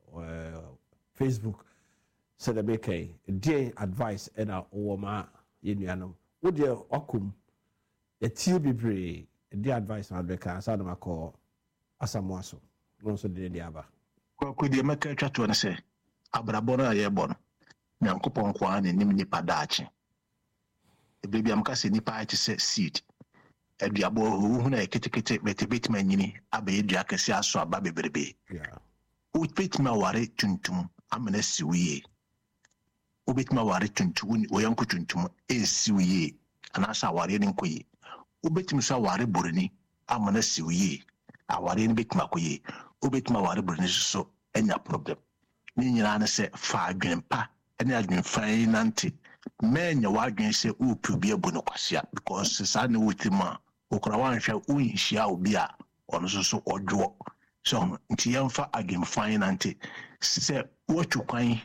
Facebook so the make a day advice and our Oma Unianum. Would you okum a tea be the advice on the car, Sadama call Asamoaso, no so did the other. Could you make a chat to say Abrabona Yabon, Yankopon Kwan and Nimni Padachi? A baby am casting nipa to say seed. A diabo who na kitikate met a bit manini, Abbey Jackasia so baby baby. Yeah. Would pit my worry tuntum, I'm an S U E. Ubetuma ware tuntum oyanko tuntum esiwiye anasa ware ne nkoye ubetuma so ware boroni amana siwiye aware ne betuma koye ubetuma ware boroni so enya problem ni nyina na se fa adwenpa ene adwenfa nante menya wadwen se upu bi ebo no kwasia because sa ne wutima okora wanhwa unhia obi a ono so so odwo so nti yemfa adwenfa nante se wotu kwan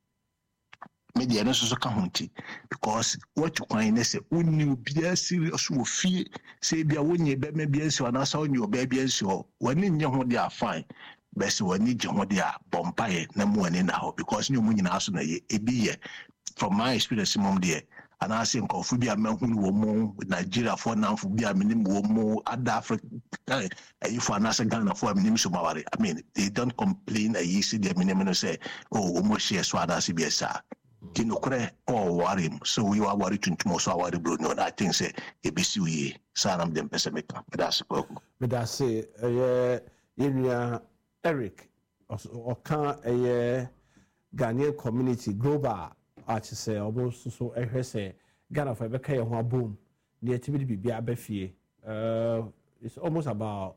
media no so ka honti because what you can say uni bia serious wo fie say bia wonye be me bia nsi ona sa onye oba bia nsi ho wani nye ho dia fine but wani je ho dia bompaye na mu ani na ho because nyu mu nyina so na ye ebi ye from my experience mom there and I say nkofu bia mahunu wo mu Nigeria for nanfo bia minim wo mu other Africa if for anasa Ghana for minim so maware I mean they don't complain a you see the minim say oh almost share so ada C B S Kinokre or worry, so we are worried to most worry, Bruno. I think say A B C we Saram them Pesamica, but that's a but I say, uh, in Eric or can a Ghanaian community global artist say almost so I say Ghana for Becca one boom near to be be a befie. Uh, it's almost about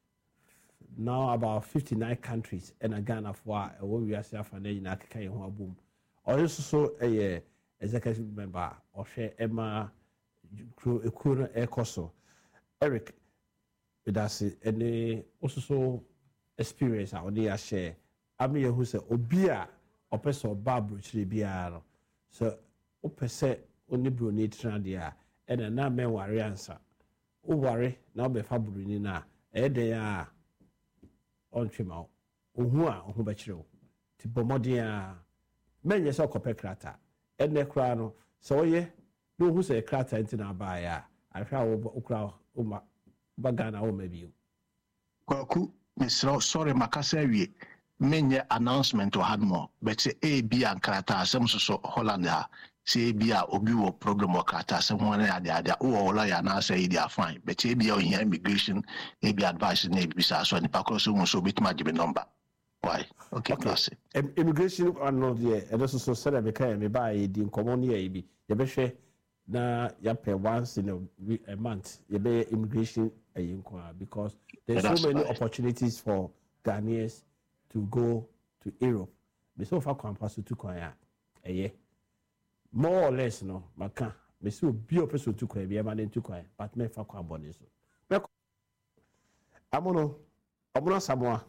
now about fifty-nine countries and a Ghana for what we are saying for the one boom. Also so a executive member or share Emma Kuna Ekoso. Eric, that's it. And also so experience out there share. I mean, who say Obia or person Barbara Chibiano. So, Opese only brunei trandia and a na me worry answer. O worry now be fabrina. Eh, they are on Chimau. Uhua, who bet you. Tipomodia. Men yes, copper crata, and the crown. So, ye, no, who say crata into our buyer. I found Okra, Uma, Bagana, or maybe you. Kwaku, Mister Sorry, Macassavi, many announcement to had more, but say A, B, and crata, some so Hollander, say B, or B, or problem or crata, someone at the other, or liar, now say they are fine, but A, B, or immigration, A, B, advice, and A, B, so the Pacoso, so bit my number. Why? Okay, class. Okay. Immigration are not there, and also so said I became me buy the common year be you be share na ya pay once in a, a month you be immigration a because there's so many right. opportunities for Ghanaians to go to Europe. Me so far come pass to Korea a year. More or less no maka me so be a person to Korea be man to Korea but me fa kwa bonus. Amono Omuna Samoa.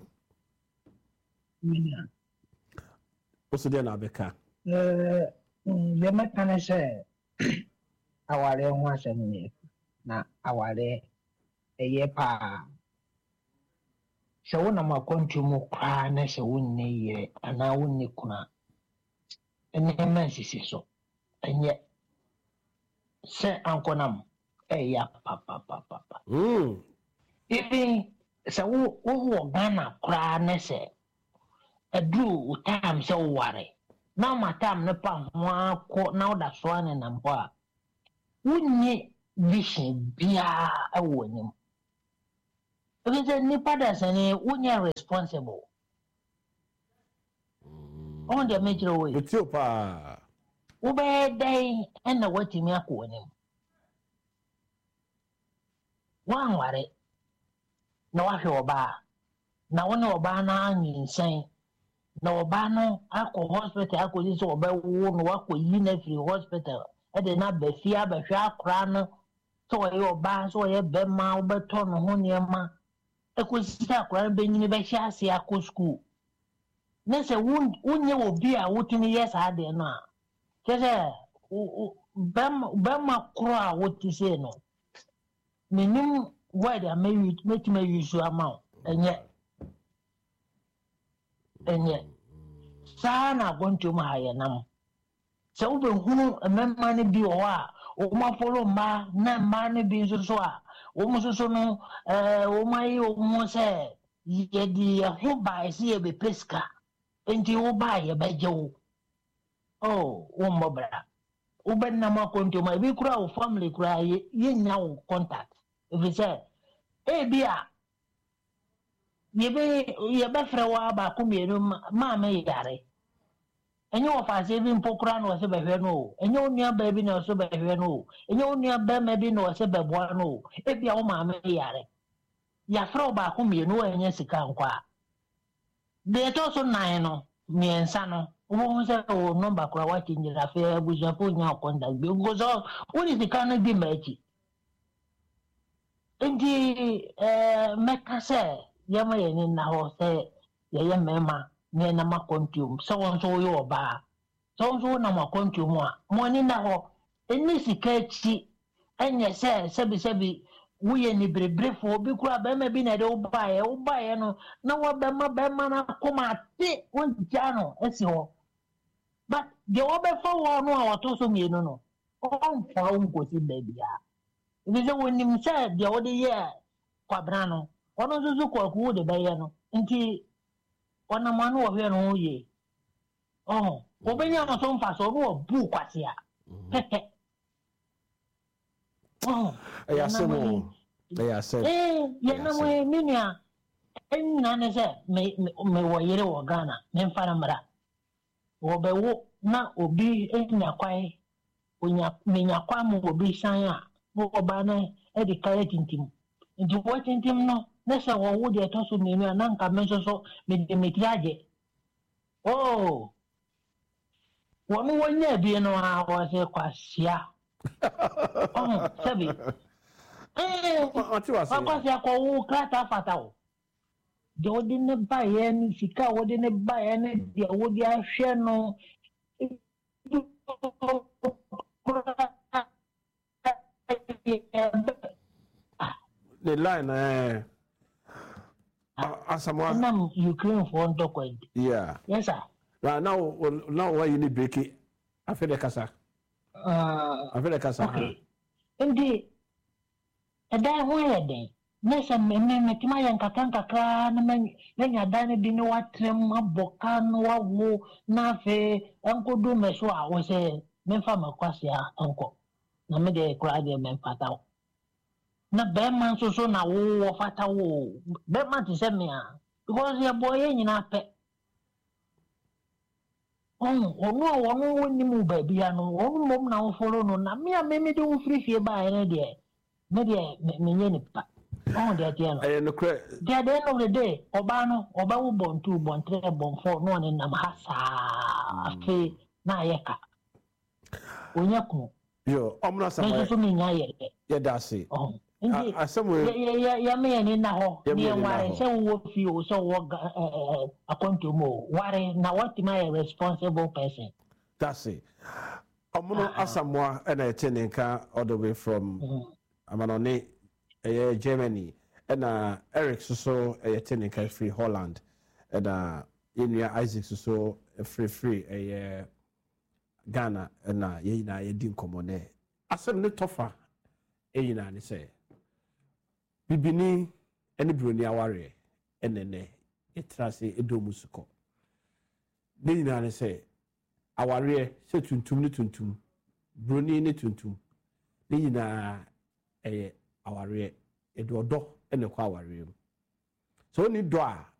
Yeah. What's the na beka? Eh, the mekane say aware ho asem ni na aware eye pa. Se wona makontu mu kwa na se wonne ye ana wonne kuna. Ene man sisi so. Enye se ankonam eya papa papa papa. Mm. Even se wo wo Ghana kra na se edu time se ware. Na ma time ne pa ho akọ na oda so ane na mpo a. Wonye vision bia ewo nim. Because the nipa da se ne wonye responsible. On the major way. With you pa. Ube day and the what you make with him. One worry. No, I feel bad. Now, one or banana insane. No, banner, I could hospital, I could use or by one work with you every hospital. I did not be fear, but sharp crown. So your ban, so your bed mouth, but turn on your ma. I could start crying being in the chassis, I could school. Nese wound, wound you will be a wooden yes, I did not. Kese bem bema kura what you say no. Minim why they may make me use your amount and yet and yet sana going to my nam. So be who a man money be or o ma follow ma na money be so so o mo so no eh o mai o mo say ye di who buy see be pesca enti o buy e be jewo. Oh, one more brother. Uben nama konti ma bi kura o family kura ye ye nya o contact. If you say, eh bia, ye be ye be fra wa ba ku mienu ma me yare. Enyo of us even pokura no se be hwe no. Enyo nua ba bi no so be hwe no. Enyo nua ba ma bi no se be boa no. Eh bia o ma me yare. Ya fra ba ku mienu enye sika nkwa. De to so nine no, miensa no. Who say, oh, number crowd watching the affair, which you put your contact because all what is the kind of be matchy? And the uh, Mecca say, Yama in the house say, Yaya Mema, near Nama contume, so on so your bar. So so Nama contume, one in the hall, and Missy Catchy, and you say, Sebi Sebi, we any brief for big crab, maybe not old buy, old buy, no, no one Bema Bema, come out, one jano, as you. But the other four no our toso me no no. On for un go see baby. It is when him said the other year, Quabrano, one of the Zuko who the bayano, until one a man over here no ye. Oh, open your son fast or book was here. Oh, I said, I said, eh, you know, Minia, and none said, may me wire or Ghana, men Faramara. Obewo na obi enya kwai onya menya kwa mo obi san a mo oba na e di kaya tintim nti wo tintim no na se wo wo de to so menu na nka men so so me de metiaje oh wo no wonya bi no a wo se kwasia oh sabi eh kwasia ko wo krata fatao de wode ne baye ni sika wode ne baye ne de wode ahwe no the line eh asamwa nam Ukraine for on talk with yeah yes sir now now now why you need break it after the kasa uh after the kasa okay ndi ada ho ya den nessa me me tima yan kakanka kra na me nya dan bi ne watrem aboka no wawo na fe enkodo me so a wo se me fa makwasia enko na me de kra de me fata na be man so so na wo fata wo be man ti se me a because ya boy nyina pe oh ono ono woni mu ba bia no ono mom na wo follow no na me a me me de wo free fie ba ene de me de me nye ni pa. Oh, dear, dear. I no cre. The end of the day, Obano, Obawu born two, born three, born four, no one in Namhasa, Fe, Nayaka. Unyaku. Yo, Omna Sama. Sama. Yeah, that's it. Oh. Nti asɛm ya ya me ni na ho Ya me ni ni na ware hɔ. se wo fi o so wo akonto mo ware na what my responsible person. That's it. Omono asamoa and I tell nka all the way from Amanone eh Germany and uh Eric so eh tell nka free Holland and uh Inia Isaac so free free eh Ghana and uh ye na ye din komone. Asem ne tofa eh na ne say bibini ene broni aware enene etrase edomusuko. Ne nyina ne say aware se tuntum ne tuntum broni ne tuntum ne nyina eh aware edodo ene kwa aware so ni do a